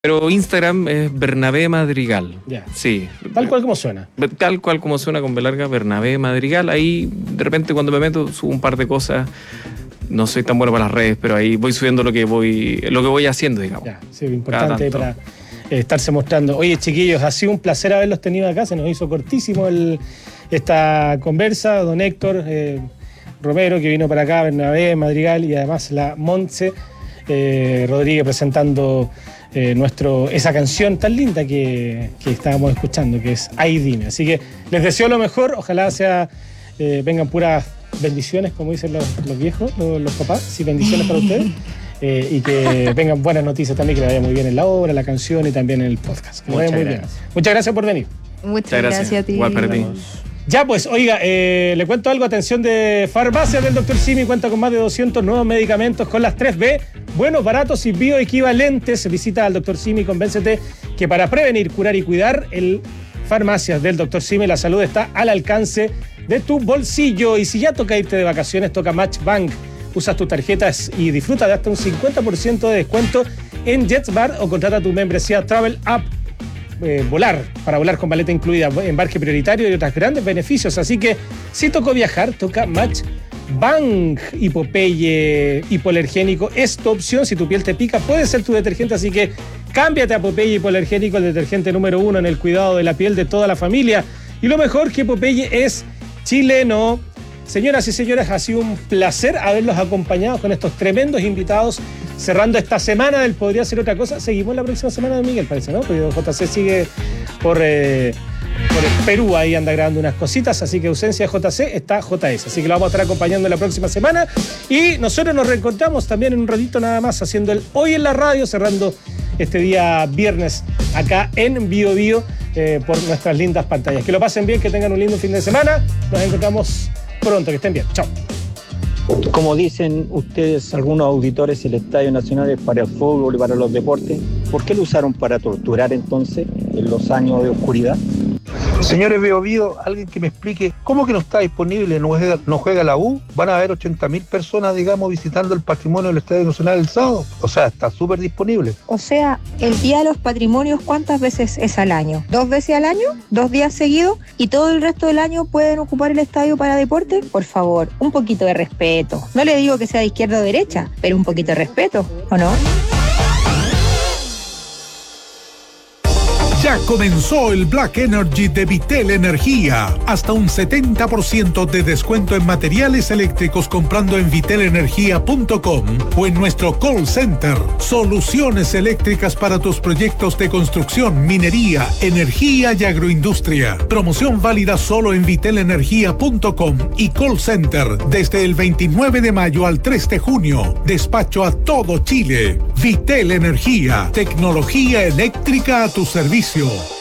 Pero Instagram es Bernabé Madrigal. Ya. Sí. Tal cual como suena. Tal cual como suena con B larga, Bernabé Madrigal. Ahí de repente cuando me meto subo un par de cosas. No soy tan bueno para las redes, pero ahí voy subiendo lo que voy haciendo, digamos. Ya, sí, importante para estarse mostrando. Oye, chiquillos, ha sido un placer haberlos tenido acá. Se nos hizo cortísimo esta conversa. Don Héctor Romero, que vino para acá, Bernabé Madrigal, y además la Montse Rodríguez presentando esa canción tan linda que estábamos escuchando, que es Ay Dime. Así que les deseo lo mejor. Ojalá vengan puras bendiciones, como dicen los viejos, los papás. Sí, bendiciones para ustedes. Y que vengan buenas noticias también, que le vaya muy bien en la obra, la canción y también en el podcast. Que vaya muy bien. Muchas gracias por venir. Muchas gracias a ti. Igual para ti. Ya pues, oiga, le cuento algo, atención de Farmacias del Dr. Simi, cuenta con más de 200 nuevos medicamentos con las 3B, buenos, baratos y bioequivalentes. Visita al Dr. Simi y convéncete que para prevenir, curar y cuidar, el Farmacias del Dr. Simi, la salud está al alcance de tu bolsillo. Y si ya toca irte de vacaciones, toca Match Bank. Usas tus tarjetas y disfruta de hasta un 50% de descuento en JetSmart o contrata tu membresía Travel App. Para volar con maleta incluida, embarque prioritario y otros grandes beneficios. Así que si tocó viajar, toca Match Bank. Popeye hipoalergénico es tu opción. Si tu piel te pica, puede ser tu detergente, así que cámbiate a Popeye hipoalergénico, el detergente número 1 en el cuidado de la piel de toda la familia. Y lo mejor, que Popeye es chileno. Señoras y señores, ha sido un placer haberlos acompañado con estos tremendos invitados, cerrando esta semana del Podría Ser Otra Cosa. Seguimos la próxima semana de Miguel, parece, ¿no? Porque JC sigue por el Perú, ahí anda grabando unas cositas, así que ausencia de JC está JS. Así que lo vamos a estar acompañando la próxima semana. Y nosotros nos reencontramos también en un ratito nada más, haciendo el Hoy en la Radio, cerrando este día viernes acá en Bio Bio por nuestras lindas pantallas. Que lo pasen bien, que tengan un lindo fin de semana. Nos encontramos pronto, que estén bien. Chao. Como dicen ustedes, algunos auditores, el Estadio Nacional es para el fútbol y para los deportes. ¿Por qué lo usaron para torturar entonces en los años de oscuridad? Señores Bio Bio, alguien que me explique cómo que no está disponible, no juega la U. Van a haber 80.000 personas, digamos, visitando el patrimonio del Estadio Nacional el sábado. O sea, está súper disponible. O sea, el Día de los Patrimonios, ¿cuántas veces es al año? ¿2 veces al año? ¿2 días seguidos? ¿Y todo el resto del año pueden ocupar el estadio para deporte? Por favor, un poquito de respeto. No le digo que sea de izquierda o derecha, pero un poquito de respeto, ¿o no? Ya comenzó el Black Energy de Vitel Energía. Hasta un 70% de descuento en materiales eléctricos comprando en vitelenergia.com o en nuestro call center. Soluciones eléctricas para tus proyectos de construcción, minería, energía y agroindustria. Promoción válida solo en vitelenergia.com y call center desde el 29 de mayo al 3 de junio. Despacho a todo Chile. Vitel Energía. Tecnología eléctrica a tu servicio.